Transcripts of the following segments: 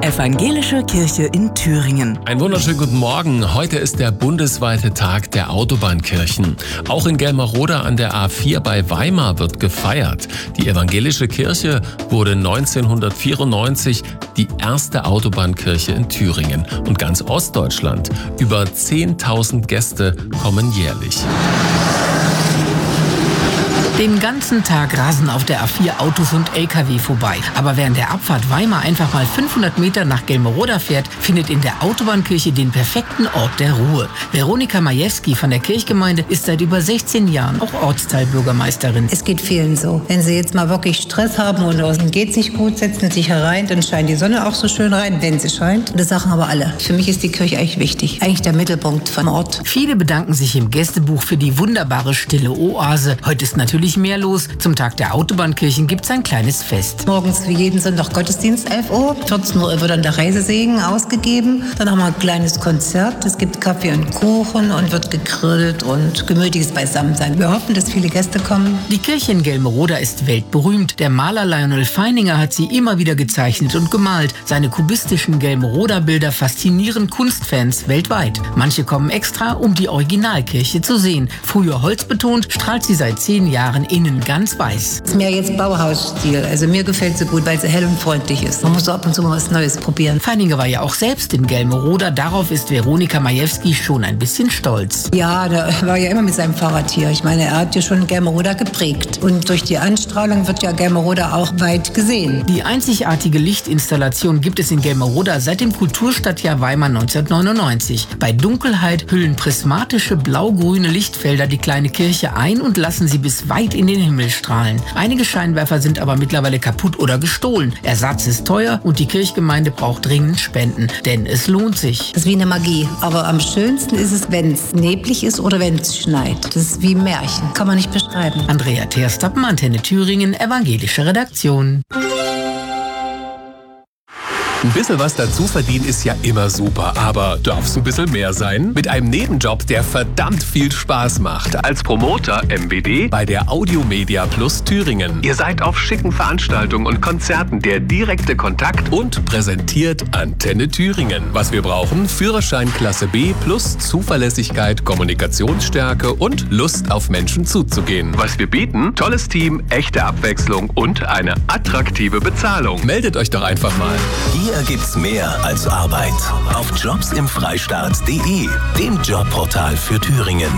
Evangelische Kirche in Thüringen. Einen wunderschönen guten Morgen. Heute ist der bundesweite Tag der Autobahnkirchen. Auch in Gelmerode an der A4 bei Weimar wird gefeiert. Die evangelische Kirche wurde 1994 die erste Autobahnkirche in Thüringen. Und ganz Ostdeutschland. Über 10.000 Gäste kommen jährlich. Den ganzen Tag rasen auf der A4 Autos und LKW vorbei. Aber während der Abfahrt Weimar einfach mal 500 Meter nach Gelmerode fährt, findet in der Autobahnkirche den perfekten Ort der Ruhe. Veronika Majewski von der Kirchgemeinde ist seit über 16 Jahren auch Ortsteilbürgermeisterin. Es geht vielen so. Wenn sie jetzt mal wirklich Stress haben oder es geht nicht gut, setzen sich herein, dann scheint die Sonne auch so schön rein, wenn sie scheint. Das sagen aber alle. Für mich ist die Kirche eigentlich wichtig. Eigentlich der Mittelpunkt vom Ort. Viele bedanken sich im Gästebuch für die wunderbare stille Oase. Heute ist natürlich mehr los. Zum Tag der Autobahnkirchen gibt es ein kleines Fest. Morgens wie jeden Sonntag Gottesdienst, 11 Uhr. 14 Uhr wird dann der Reisesegen ausgegeben. Dann haben wir ein kleines Konzert. Es gibt Kaffee und Kuchen und wird gegrillt und gemütliches Beisammensein. Wir hoffen, dass viele Gäste kommen. Die Kirche in Gelmerode ist weltberühmt. Der Maler Lionel Feininger hat sie immer wieder gezeichnet und gemalt. Seine kubistischen Gelmeroder Bilder faszinieren Kunstfans weltweit. Manche kommen extra, um die Originalkirche zu sehen. Früher holzbetont, strahlt sie seit 10 Jahren innen ganz weiß. Das ist mehr jetzt Bauhausstil. Also mir gefällt sie gut, weil sie hell und freundlich ist. Man muss so ab und zu mal was Neues probieren. Feininger war ja auch selbst in Gelmerode. Darauf ist Veronika Majewski schon ein bisschen stolz. Ja, der war ja immer mit seinem Fahrrad hier. Ich meine, er hat ja schon Gelmerode geprägt. Und durch die Anstrahlung wird ja Gelmerode auch weit gesehen. Die einzigartige Lichtinstallation gibt es in Gelmerode seit dem Kulturstadtjahr Weimar 1999. Bei Dunkelheit hüllen prismatische blau-grüne Lichtfelder die kleine Kirche ein und lassen sie bis weit in den Himmel strahlen. Einige Scheinwerfer sind aber mittlerweile kaputt oder gestohlen. Ersatz ist teuer und die Kirchgemeinde braucht dringend Spenden, denn es lohnt sich. Das ist wie eine Magie. Aber am schönsten ist es, wenn es neblig ist oder wenn es schneit. Das ist wie Märchen. Kann man nicht beschreiben. Andrea Terstappen, Antenne Thüringen, evangelische Redaktion. Ein bisschen was dazu verdienen ist ja immer super, aber darf es ein bisschen mehr sein? Mit einem Nebenjob, der verdammt viel Spaß macht. Als Promoter MBD bei der Audiomedia Plus Thüringen. Ihr seid auf schicken Veranstaltungen und Konzerten der direkte Kontakt und präsentiert Antenne Thüringen. Was wir brauchen: Führerschein Klasse B plus Zuverlässigkeit, Kommunikationsstärke und Lust auf Menschen zuzugehen. Was wir bieten: tolles Team, echte Abwechslung und eine attraktive Bezahlung. Meldet euch doch einfach mal. Hier gibt's mehr als Arbeit. Auf jobsimfreistaat.de, dem Jobportal für Thüringen.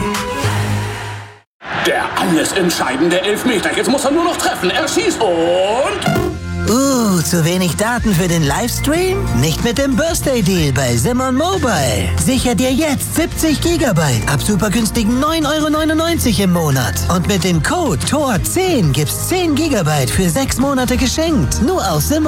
Der alles entscheidende Elfmeter. Jetzt muss er nur noch treffen. Er schießt und... Zu wenig Daten für den Livestream? Nicht mit dem Birthday Deal bei Simon Mobile. Sicher dir jetzt 70 GB ab super günstigen 9,99 € im Monat. Und mit dem Code TOR10 gibt's 10 GB für 6 Monate geschenkt. Nur aus Simon.